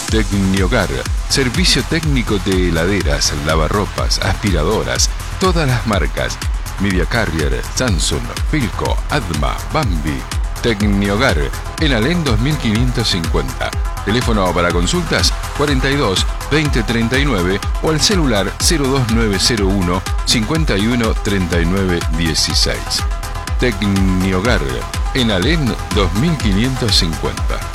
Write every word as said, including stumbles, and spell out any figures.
Tecnihogar, servicio técnico de heladeras, lavarropas, aspiradoras, todas las marcas. Media Carrier, Samsung, Philco, Adma, Bambi. Tecnihogar, en Alén dos mil quinientos cincuenta. Teléfono para consultas cuarenta y dos, veinte, treinta y nueve o al celular cero dos nueve cero uno, cincuenta y uno, treinta y nueve, dieciséis. Tecnihogar, en Alén dos mil quinientos cincuenta.